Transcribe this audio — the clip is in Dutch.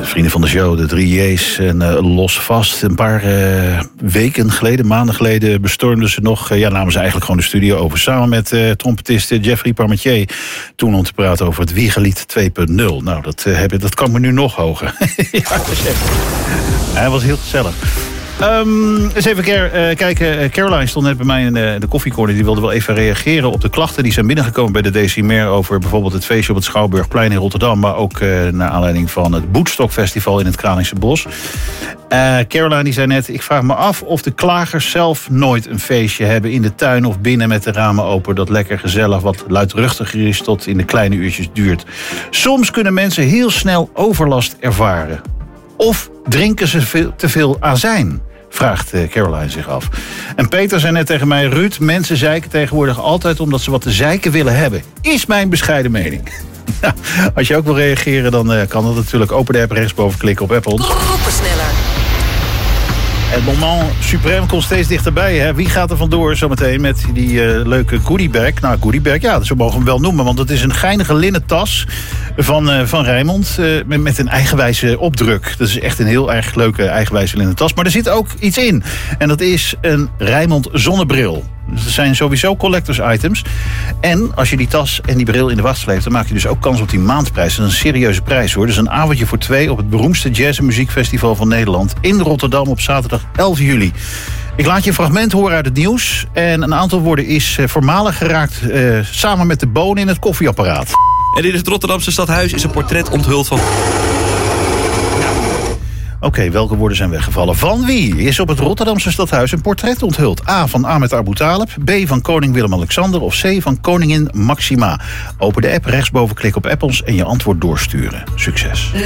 Vrienden van de show, de 3 J's en Los Vast. Een paar weken geleden, maanden geleden, bestormden ze nog... namen ze eigenlijk gewoon de studio over. Samen met trompetist Jeffrey Parmentier. Toen om te praten over het Wiegelied 2.0. Nou, dat kan me nu nog hoger. Hij was heel gezellig. Eens even kijken. Caroline stond net bij mij in de koffiecorner. Die wilde wel even reageren op de klachten die zijn binnengekomen bij de Decimer over bijvoorbeeld het feestje op het Schouwburgplein in Rotterdam. Maar ook naar aanleiding van het Boetstokfestival in het Kralingse Bos. Caroline die zei net, ik vraag me af of de klagers zelf nooit een feestje hebben in de tuin of binnen met de ramen open. Dat lekker gezellig, wat luidruchtiger is tot in de kleine uurtjes duurt. Soms kunnen mensen heel snel overlast ervaren. Of drinken ze te veel azijn? Vraagt Caroline zich af. En Peter zei net tegen mij, Ruud, mensen zeiken tegenwoordig altijd omdat ze wat te zeiken willen hebben. Is mijn bescheiden mening. Nou, als je ook wil reageren, dan kan dat natuurlijk. Open de app, rechtsboven klikken op Apple. Groepensneller. Het moment suprême komt steeds dichterbij. Hè? Wie gaat er vandoor zometeen met die leuke goodiebag? Nou, goodiebag, ja, zo mogen we hem wel noemen. Want het is een geinige linnen tas van Rijnmond met een eigenwijze opdruk. Dat is echt een heel erg leuke eigenwijze linnen tas. Maar er zit ook iets in. En dat is een Rijnmond zonnebril. Dus dat zijn sowieso collectors items. En als je die tas en die bril in de wacht sleept, dan maak je dus ook kans op die maandprijs. Dat is een serieuze prijs hoor. Dus een avondje voor 2 op het beroemdste jazz- en muziekfestival van Nederland in Rotterdam op zaterdag 11 juli. Ik laat je een fragment horen uit het nieuws. En een aantal woorden is voormalig geraakt samen met de bonen in het koffieapparaat. En in het Rotterdamse stadhuis is een portret onthuld van... Oké, welke woorden zijn weggevallen? Van wie is op het Rotterdamse stadhuis een portret onthuld? A, van Ahmed Abu Talib, B, van koning Willem-Alexander of C, van koningin Maxima? Open de app, rechtsboven klik op Apples en je antwoord doorsturen. Succes.